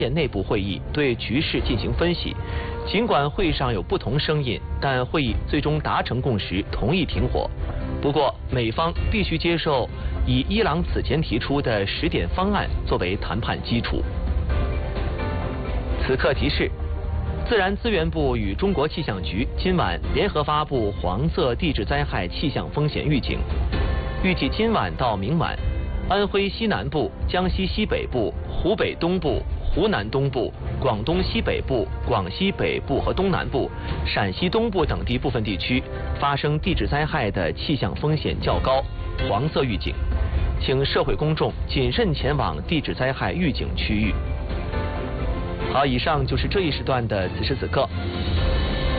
内部会议对局势进行分析。尽管会议上有不同声音，但会议最终达成共识，同意停火。不过，美方必须接受以伊朗此前提出的10点方案作为谈判基础。此刻提示：自然资源部与中国气象局今晚联合发布黄色地质灾害气象风险预警，预计今晚到明晚，安徽西南部、江西西北部、湖北东部、湖南东部、广东西北部、广西北部和东南部、陕西东部等地部分地区发生地质灾害的气象风险较高，黄色预警，请社会公众谨慎前往地质灾害预警区域。好，以上就是这一时段的此时此刻。